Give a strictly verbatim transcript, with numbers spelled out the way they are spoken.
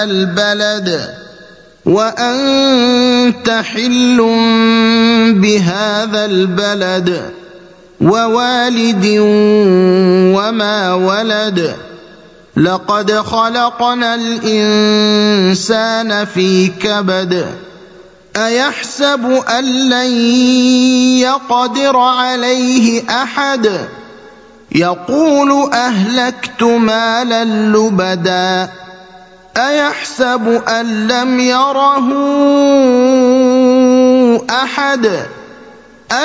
البلد وأنت حل بهذا البلد ووالد وما ولد لقد خلقنا الإنسان في كبد أيحسب أن لن يقدر عليه أحد يقول أهلكت مالا لبدا أيحسب أن لم يره أحد